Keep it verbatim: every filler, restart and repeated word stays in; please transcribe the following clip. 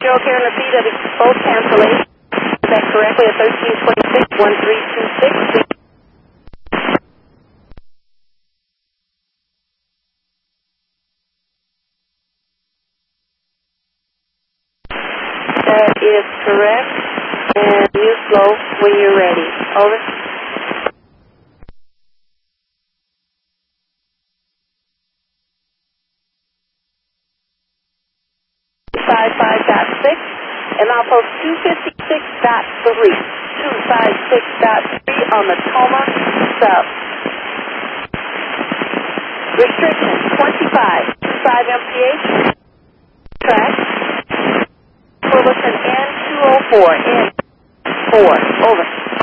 Joe here in the feed of both cancellations. Is that correctly at thirteen twenty-six, one three two six? That is correct. And use flow when you're ready. Over. five five dot six and outpost two fifty-six dot three. two fifty-six dot three on the Toma sub. Restriction twenty-five. five M P H. Track. Fullerton N two oh four. N four. Over.